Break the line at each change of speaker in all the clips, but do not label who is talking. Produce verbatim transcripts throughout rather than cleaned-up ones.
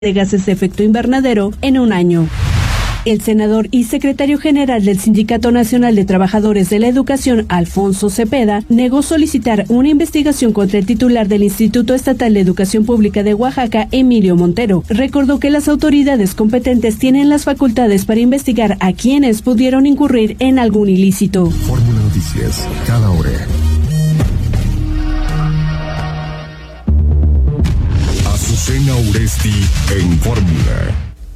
de gases de efecto invernadero en un año. El senador y secretario general del Sindicato Nacional de Trabajadores de la Educación, Alfonso Cepeda, negó solicitar una investigación contra el titular del Instituto Estatal de Educación Pública de Oaxaca, Emilio Montero. Recordó que las autoridades competentes tienen las facultades para investigar a quienes pudieron incurrir en algún ilícito.
Fórmula Noticias, cada hora. Azucena Uresti en Fórmula.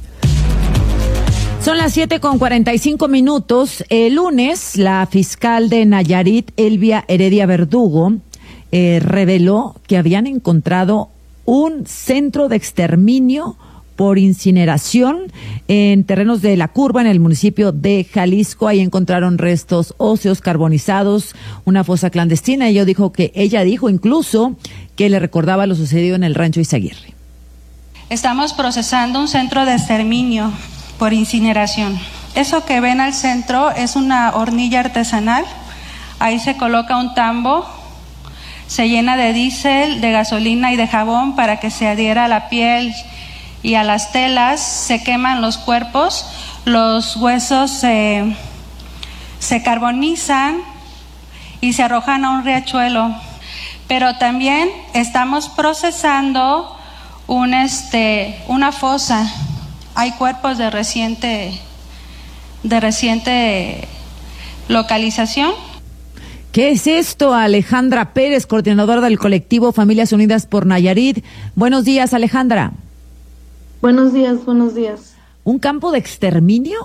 Son las siete con cuarenta y cinco minutos. El lunes, la fiscal de Nayarit, Elvia Heredia Verdugo, eh, reveló que habían encontrado un centro de exterminio por incineración en terrenos de La Curva, en el municipio de Jalisco. Ahí encontraron restos óseos carbonizados, una fosa clandestina. Ella dijo que ella dijo incluso que le recordaba lo sucedido en el rancho Izaguirre.
Estamos procesando un centro de exterminio por incineración. Eso que ven al centro es una hornilla artesanal. Ahí se coloca un tambo, se llena de diésel, de gasolina y de jabón para que se adhiera a la piel y a las telas. Se queman los cuerpos, los huesos se, se carbonizan y se arrojan a un riachuelo. Pero también estamos procesando un, este, una fosa. Hay cuerpos de reciente, de reciente localización.
¿Qué es esto? Alejandra Pérez, coordinadora del colectivo Familias Unidas por Nayarit. Buenos días, Alejandra.
Buenos días, buenos días.
¿Un campo de exterminio?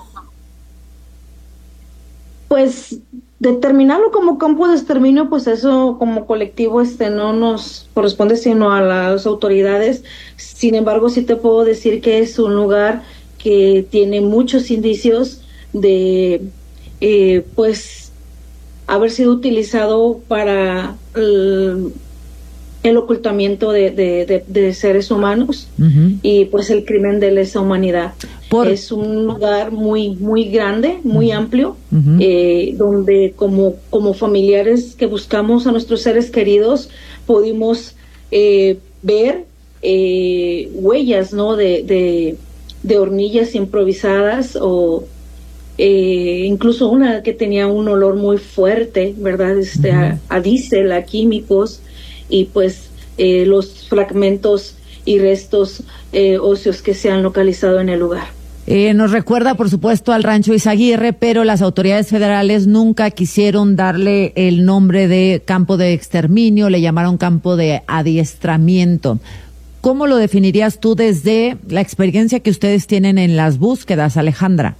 Pues determinarlo como campo de exterminio, pues eso como colectivo este no nos corresponde sino a las autoridades. Sin embargo, sí te puedo decir que es un lugar que tiene muchos indicios de eh, pues haber sido utilizado para el, el ocultamiento de, de, de, de seres humanos. Uh-huh. Y pues el crimen de lesa humanidad. Por... Es un lugar muy muy grande, muy uh-huh. amplio, uh-huh. eh, donde como, como familiares que buscamos a nuestros seres queridos pudimos eh, ver eh, huellas, ¿no? de, de, de hornillas improvisadas o eh, incluso una que tenía un olor muy fuerte, ¿verdad? Este, uh-huh. a, a diésel, a químicos, y pues eh, los fragmentos y restos eh, óseos que se han localizado en el lugar.
Eh, nos recuerda, por supuesto, al rancho Izaguirre, pero las autoridades federales nunca quisieron darle el nombre de campo de exterminio, le llamaron campo de adiestramiento. ¿Cómo lo definirías tú desde la experiencia que ustedes tienen en las búsquedas, Alejandra?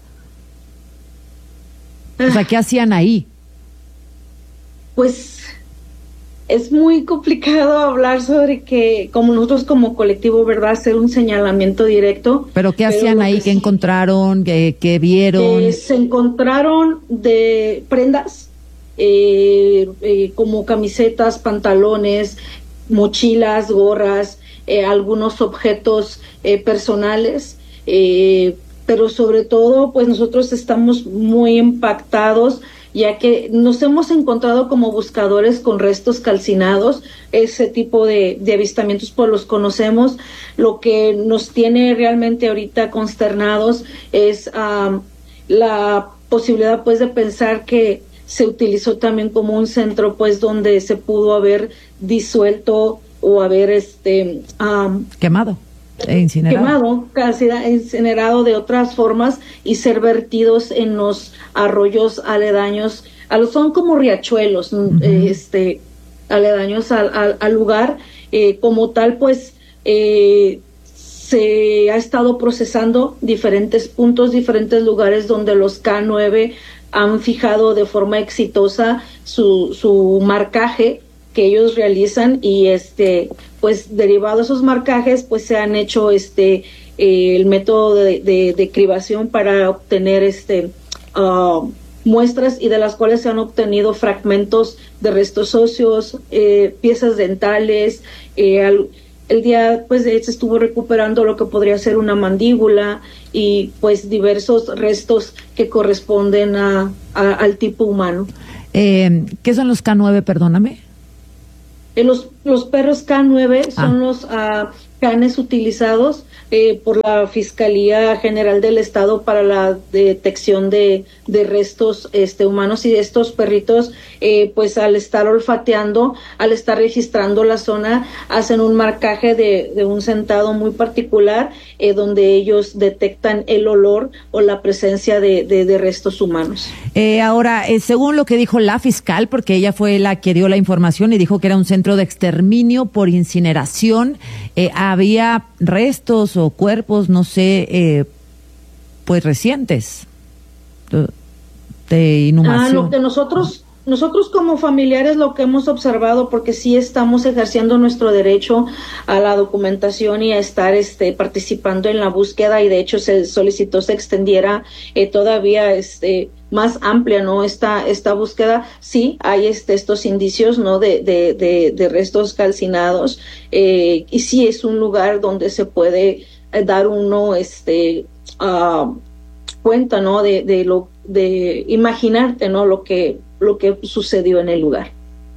O sea, ¿qué hacían ahí?
Pues es muy complicado hablar sobre que, como nosotros como colectivo, ¿verdad?, hacer un señalamiento directo.
¿Pero qué hacían pero ahí? ¿Qué sí, encontraron? ¿Qué, qué vieron?
Eh, se encontraron de prendas, eh, eh, como camisetas, pantalones, mochilas, gorras, eh, algunos objetos eh, personales, eh, pero sobre todo, pues nosotros estamos muy impactados, ya que nos hemos encontrado como buscadores con restos calcinados. Ese tipo de, de avistamientos pues los conocemos. Lo que nos tiene realmente ahorita consternados es um, la posibilidad pues de pensar que se utilizó también como un centro pues donde se pudo haber disuelto o haber este um,
quemado e incinerado.
Quemado, casi incinerado de otras formas y ser vertidos en los arroyos aledaños, a los, son como riachuelos, uh-huh. este, aledaños al, al, al lugar. Eh, como tal, pues eh, se ha estado procesando diferentes puntos, diferentes lugares donde los K nueve han fijado de forma exitosa su, su marcaje que ellos realizan, y este pues derivado de esos marcajes pues se han hecho este eh, el método de, de, de cribación para obtener este uh, muestras, y de las cuales se han obtenido fragmentos de restos óseos, eh, piezas dentales, eh, al, el día pues se estuvo recuperando lo que podría ser una mandíbula y pues diversos restos que corresponden a, a al tipo humano.
Eh, ¿qué son los K nueve, perdóname?
Eh, los, los perros K nueve son ah. los uh, canes utilizados eh, por la Fiscalía General del Estado para la detección de, de restos este, humanos, y de estos perritos, eh, pues al estar olfateando, al estar registrando la zona, hacen un marcaje de, de un sentado muy particular, eh, donde ellos detectan el olor o la presencia de, de, de restos humanos.
Eh, ahora, eh, según lo que dijo la fiscal, porque ella fue la que dio la información y dijo que era un centro de exterminio por incineración, eh, había restos o cuerpos, no sé, eh, pues recientes de, de inhumación.
Ah, lo que nosotros Nosotros como familiares lo que hemos observado, porque sí estamos ejerciendo nuestro derecho a la documentación y a estar este participando en la búsqueda, y de hecho se solicitó se extendiera eh, todavía este más amplia, ¿no? Esta esta búsqueda. Sí hay este estos indicios, ¿no? De de de, de restos calcinados, eh, y sí es un lugar donde se puede eh, dar uno este uh, cuenta, ¿no? De de lo de imaginarte, ¿no? Lo que lo que sucedió en el lugar.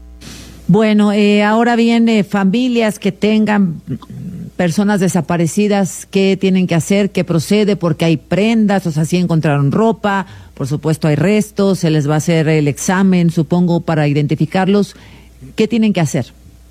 Bueno, eh, ahora bien, eh, familias que tengan personas desaparecidas, ¿qué tienen que hacer? ¿Qué procede? Porque hay prendas, o sea, sí encontraron ropa, por supuesto hay restos, se les va a hacer el examen, supongo, para identificarlos. ¿Qué tienen que hacer?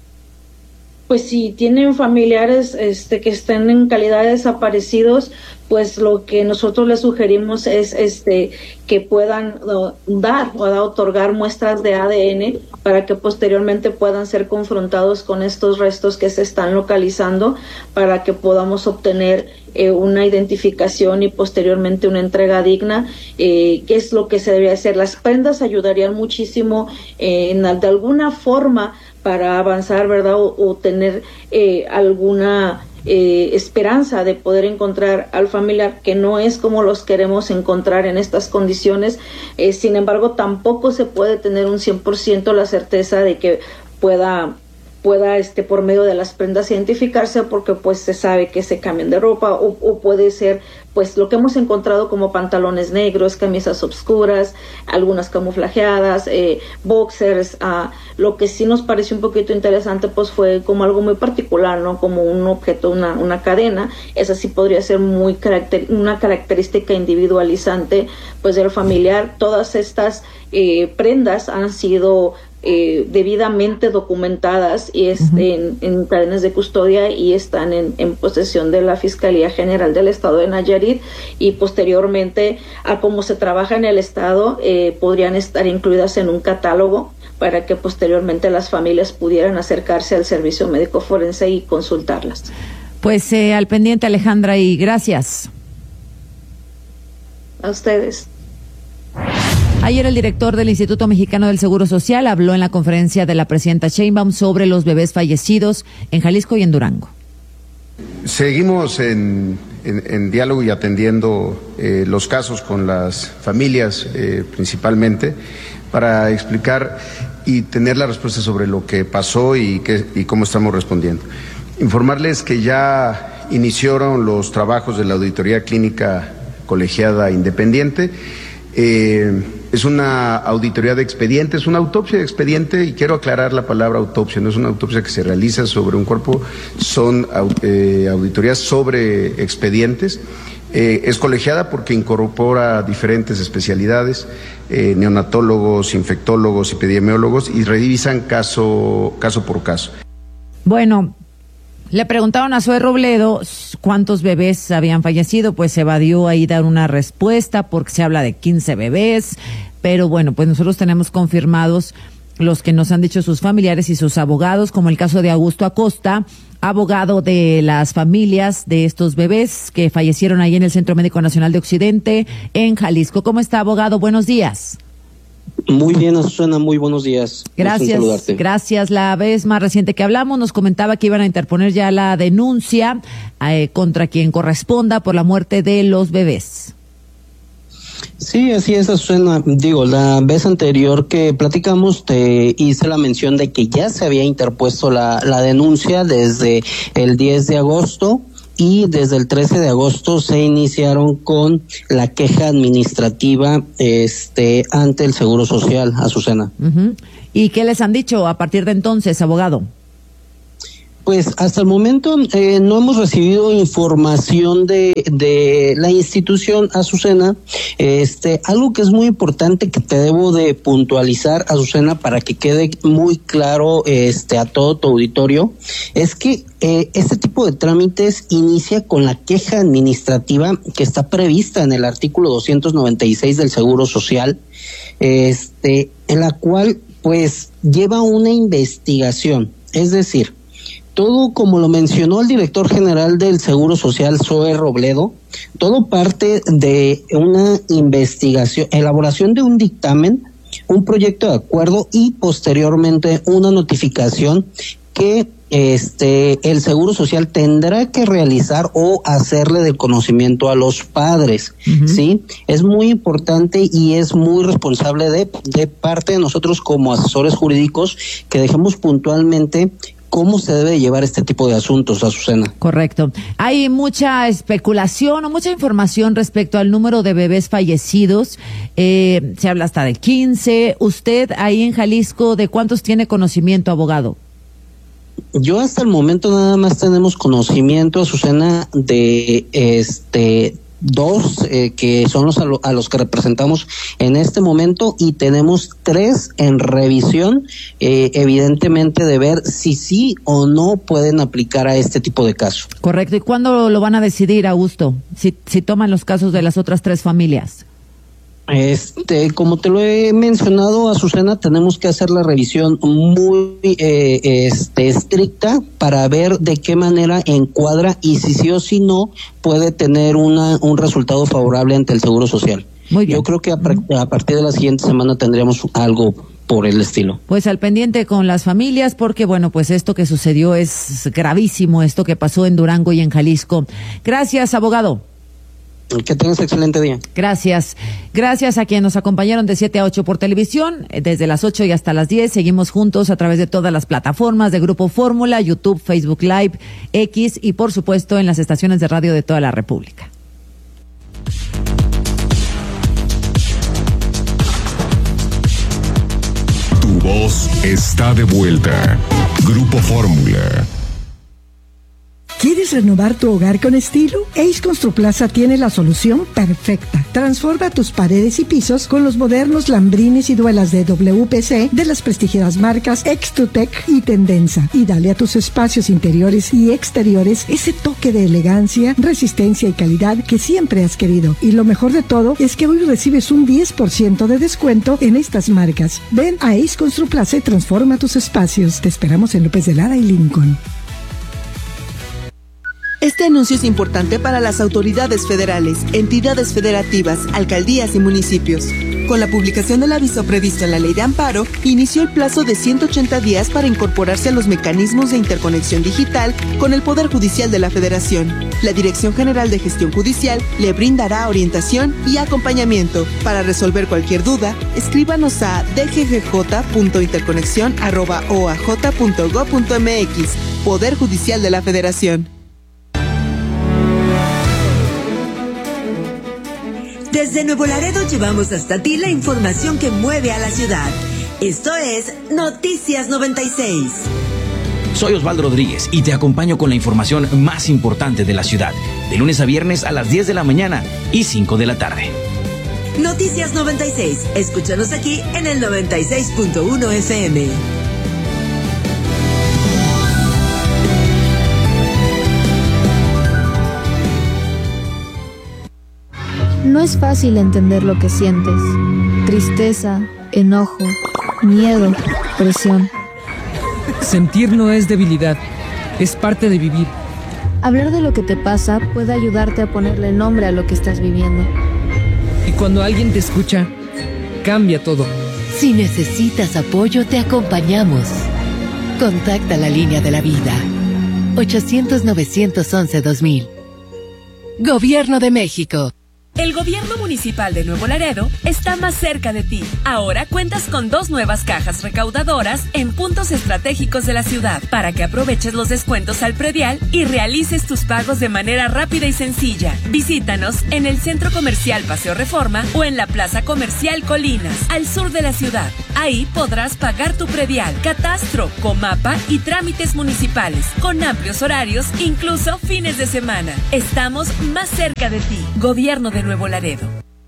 Pues si tienen familiares este que estén en calidad de desaparecidos, pues lo que nosotros les sugerimos es este que puedan uh, dar o uh, otorgar muestras de A D N para que posteriormente puedan ser confrontados con estos restos que se están localizando, para que podamos obtener eh, una identificación y posteriormente una entrega digna, eh, que es lo que se debería hacer. Las prendas ayudarían muchísimo eh, en, de alguna forma para avanzar, ¿verdad? O, o tener eh, alguna eh, esperanza de poder encontrar al familiar, que no es como los queremos encontrar en estas condiciones. Eh, sin embargo, tampoco se puede tener un cien por ciento la certeza de que pueda pueda este por medio de las prendas identificarse, porque pues se sabe que se cambian de ropa, o, o puede ser pues lo que hemos encontrado como pantalones negros, camisas oscuras, algunas camuflajeadas, eh, boxers. Uh, lo que sí nos pareció un poquito interesante pues fue como algo muy particular, ¿no? Como un objeto, una, una cadena. Esa sí podría ser muy caracter una característica individualizante pues del familiar. Todas estas eh, prendas han sido Eh, debidamente documentadas y es, uh-huh. en, en cadenas de custodia, y están en, en posesión de la Fiscalía General del Estado de Nayarit, y posteriormente a cómo se trabaja en el Estado eh, podrían estar incluidas en un catálogo para que posteriormente las familias pudieran acercarse al servicio médico forense y consultarlas.
Pues eh, al pendiente, Alejandra, y gracias.
A ustedes.
Ayer el director del Instituto Mexicano del Seguro Social habló en la conferencia de la presidenta Sheinbaum sobre los bebés fallecidos en Jalisco y en Durango.
Seguimos en, en, en diálogo y atendiendo eh, los casos con las familias eh, principalmente, para explicar y tener la respuesta sobre lo que pasó y, qué, y cómo estamos respondiendo. Informarles que ya iniciaron los trabajos de la auditoría clínica colegiada independiente. Eh, es una auditoría de expediente, es una autopsia de expediente, y quiero aclarar la palabra autopsia, no es una autopsia que se realiza sobre un cuerpo, son eh, auditorías sobre expedientes. Eh, es colegiada porque incorpora diferentes especialidades, eh, neonatólogos, infectólogos, epidemiólogos, y revisan caso, caso por caso.
Bueno, le preguntaron a Zoe Robledo cuántos bebés habían fallecido, pues evadió ahí dar una respuesta porque se habla de quince bebés, pero bueno, pues nosotros tenemos confirmados los que nos han dicho sus familiares y sus abogados, como el caso de Augusto Acosta, abogado de las familias de estos bebés que fallecieron ahí en el Centro Médico Nacional de Occidente, en Jalisco. ¿Cómo está, abogado? Buenos días.
Muy bien, Azucena, muy buenos días.
Gracias, gracias. La vez más reciente que hablamos nos comentaba que iban a interponer ya la denuncia eh, contra quien corresponda por la muerte de los bebés.
Sí, así es, Azucena. Digo, la vez anterior que platicamos te hice la mención de que ya se había interpuesto la, la denuncia desde el diez de agosto. Y desde el trece de agosto se iniciaron con la queja administrativa este ante el Seguro Social, Azucena.
Uh-huh. ¿Y qué les han dicho a partir de entonces, abogado?
Pues hasta el momento eh, no hemos recibido información de, de la institución, Azucena. Este, algo que es muy importante que te debo de puntualizar, Azucena, para que quede muy claro este, a todo tu auditorio, es que eh, este tipo de trámites inicia con la queja administrativa que está prevista en el artículo doscientos noventa y seis del Seguro Social, este, en la cual pues lleva una investigación, es decir, todo, como lo mencionó el director general del Seguro Social, Zoe Robledo, todo parte de una investigación, elaboración de un dictamen, un proyecto de acuerdo y posteriormente una notificación que este el Seguro Social tendrá que realizar o hacerle de conocimiento a los padres, uh-huh. ¿sí? Es muy importante y es muy responsable de, de parte de nosotros como asesores jurídicos que dejemos puntualmente cómo se debe llevar este tipo de asuntos, Azucena.
Correcto. Hay mucha especulación o mucha información respecto al número de bebés fallecidos. Eh, se habla hasta de quince. ¿Usted ahí en Jalisco de cuántos tiene conocimiento, abogado?
Yo hasta el momento nada más tenemos conocimiento, Azucena, de este dos eh, que son los a, lo, a los que representamos en este momento y tenemos tres en revisión, eh, evidentemente de ver si sí o no pueden aplicar a este tipo de casos.
Correcto. ¿Y cuándo lo van a decidir, Augusto? Si, si toman los casos de las otras tres familias.
Este, como te lo he mencionado, Azucena, tenemos que hacer la revisión muy eh, este, estricta para ver de qué manera encuadra y si sí o si no puede tener una un resultado favorable ante el Seguro Social.
Muy bien.
Yo creo que a, a partir de la siguiente semana tendremos algo por el estilo.
Pues al pendiente con las familias, porque bueno, pues esto que sucedió es gravísimo, esto que pasó en Durango y en Jalisco. Gracias, abogado.
Que tengas excelente día.
Gracias. Gracias a quienes nos acompañaron de siete a ocho por televisión, desde las ocho y hasta las diez. Seguimos juntos a través de todas las plataformas de Grupo Fórmula, YouTube, Facebook Live, X y por supuesto en las estaciones de radio de toda la República.
Tu voz está de vuelta. Grupo Fórmula.
¿Quieres renovar tu hogar con estilo? Ace Construplaza tiene la solución perfecta. Transforma tus paredes y pisos con los modernos lambrines y duelas de W P C de las prestigiadas marcas Extrutec y Tendenza y dale a tus espacios interiores y exteriores ese toque de elegancia, resistencia y calidad que siempre has querido. Y lo mejor de todo es que hoy recibes un diez por ciento de descuento en estas marcas. Ven a Ace Construplaza y transforma tus espacios. Te esperamos en López de Lara y Lincoln.
Este anuncio es importante para las autoridades federales, entidades federativas, alcaldías y municipios. Con la publicación del aviso previsto en la Ley de Amparo, inició el plazo de ciento ochenta días para incorporarse a los mecanismos de interconexión digital con el Poder Judicial de la Federación. La Dirección General de Gestión Judicial le brindará orientación y acompañamiento. Para resolver cualquier duda, escríbanos a d g g j punto interconexión arroba o a j punto gob punto m x. Poder Judicial de la Federación.
Desde Nuevo Laredo llevamos hasta ti la información que mueve a la ciudad. Esto es Noticias noventa y seis.
Soy Osvaldo Rodríguez y te acompaño con la información más importante de la ciudad, de lunes a viernes a las diez de la mañana y cinco de la tarde.
Noticias noventa y seis. Escúchanos aquí en el noventa y seis punto uno F M.
No es fácil entender lo que sientes. Tristeza, enojo, miedo, presión.
Sentir no es debilidad, es parte de vivir.
Hablar de lo que te pasa puede ayudarte a ponerle nombre a lo que estás viviendo.
Y cuando alguien te escucha, cambia todo.
Si necesitas apoyo, te acompañamos. Contacta la línea de la vida. ochocientos, novecientos once, dos mil. Gobierno de México.
El gobierno municipal de Nuevo Laredo está más cerca de ti. Ahora cuentas con dos nuevas cajas recaudadoras en puntos estratégicos de la ciudad para que aproveches los descuentos al predial y realices tus pagos de manera rápida y sencilla. Visítanos en el Centro Comercial Paseo Reforma o en la Plaza Comercial Colinas, al sur de la ciudad. Ahí podrás pagar tu predial, catastro, comapa y trámites municipales, con amplios horarios, incluso fines de semana. Estamos más cerca de ti. Gobierno de Nuevo Laredo.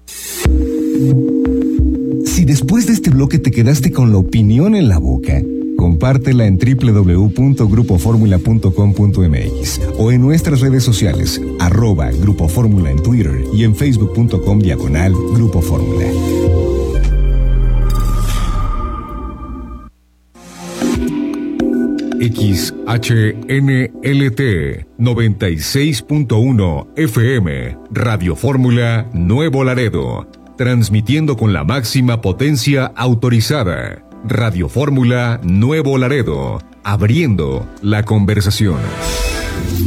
Si después de este bloque te quedaste con la opinión en la boca, compártela en doble u doble u doble u punto grupo fórmula punto com punto m x o en nuestras redes sociales, arroba Grupo Fórmula en Twitter y en facebook punto com diagonal Grupo Fórmula.
X H N L T noventa y seis punto uno F M, Radio Fórmula Nuevo Laredo, transmitiendo con la máxima potencia autorizada. Radio Fórmula Nuevo Laredo, abriendo la conversación.